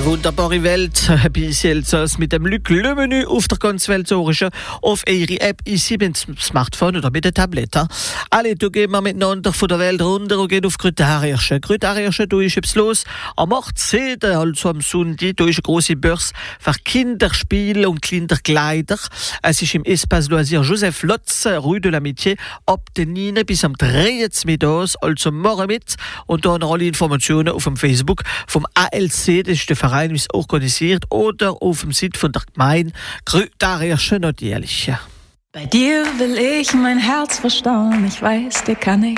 wunderbare Welt bis jetzt mit dem Luc Le Menu auf der ganz Welt auf eure App ici mit dem Smartphone oder mit der Tablette. Alle, du gehen wir miteinander von der Welt runter und gehen auf Grütariersche. Grütariersche, du ist etwas los. Am 18., also am Sonntag, du ist eine grosse Börse für Kinderspiele und Kinderkleider. Es ist im Espace Loisir Joseph Lotz, Rue de l'Amitié, ab den 9. bis am 23. Mittags, also morgen mit. Und da noch alle Informationen auf dem Facebook vom ALC, das ist der Verein, wie es organisiert, oder auf dem Site von der Gemeinde Grütariersche natürlich. Bei dir will ich mein Herz verstauen, ich weiß, dir kann ich